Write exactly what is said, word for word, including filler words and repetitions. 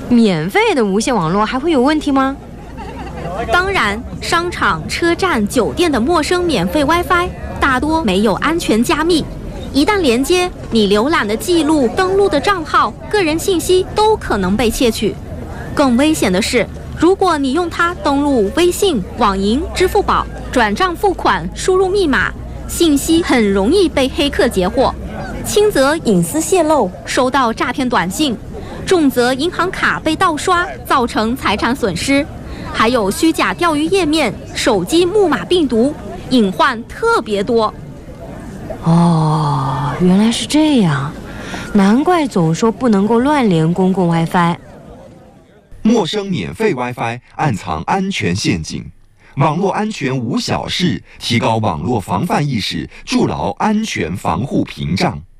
免费的无线网络还会有问题吗？ 当然，商场、车站、酒店的陌生免费 WiFi 大多没有安全加密，一旦连接，你浏览的记录、登录的账号、个人信息都可能被窃取。更危险的是，如果你用它登录微信、网银、支付宝、转账付款、输入密码，信息很容易被黑客截获，轻则隐私泄露，收到诈骗短信，重则银行卡被盗刷，造成财产损失。还有虚假钓鱼页面、手机木马病毒，隐患特别多。 哦，原来是这样，难怪总说不能够乱连公共 WiFi。 陌生免费 WiFi 暗藏安全陷阱，网络安全无小事，提高网络防范意识，筑牢安全防护屏障。